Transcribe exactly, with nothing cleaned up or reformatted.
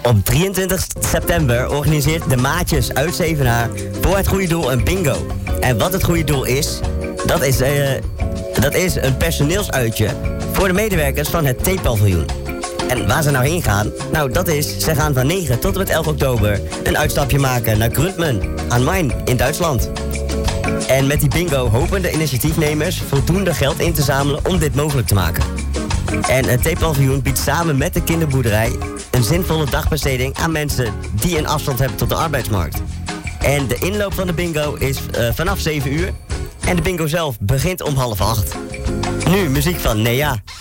Op drieëntwintig september organiseert de Maatjes uit Zevenaar voor het goede doel een bingo. En wat het goede doel is, dat is, uh, dat is een personeelsuitje voor de medewerkers van het T-paviljoen. En waar ze nou heen gaan? Nou, dat is, ze gaan van negen tot en met elf oktober een uitstapje maken naar Grundmen aan Main in Duitsland. En met die bingo hopen de initiatiefnemers voldoende geld in te zamelen om dit mogelijk te maken. En het T-paviljoen biedt samen met de kinderboerderij een zinvolle dagbesteding aan mensen die een afstand hebben tot de arbeidsmarkt. En de inloop van de bingo is uh, vanaf zeven uur en de bingo zelf begint om half acht. Nu muziek van Nea.